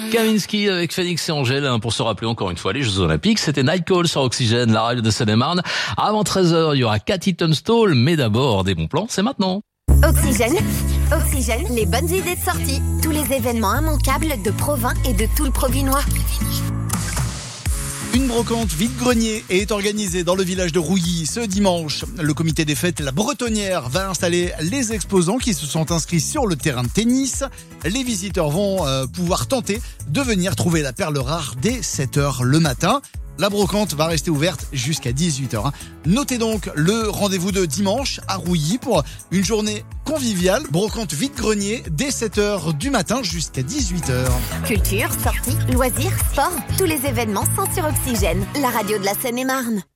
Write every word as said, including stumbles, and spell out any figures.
Kaminski avec Phoenix et Angèle, hein, pour se rappeler encore une fois les Jeux Olympiques. C'était Night Call sur Oxygène, la radio de Seine-et-Marne. Avant treize heures, il y aura Cathy Tunstall, mais d'abord, des bons plans, c'est maintenant. Oxygène, Oxygène, les bonnes idées de sortie. Tous les événements immanquables de Provins et de tout le Provinois. Une brocante vide-grenier est organisée dans le village de Rouilly ce dimanche. Le comité des fêtes La Bretonnière va installer les exposants qui se sont inscrits sur le terrain de tennis. Les visiteurs vont euh, pouvoir tenter de venir trouver la perle rare dès sept heures le matin. La brocante va rester ouverte jusqu'à dix-huit heures. Notez donc le rendez-vous de dimanche à Rouilly pour une journée conviviale. Brocante vide-grenier dès sept heures du matin jusqu'à dix-huit heures. Culture, sorties, loisirs, sport, tous les événements sont sur Oxygène, la radio de la Seine-et-Marne.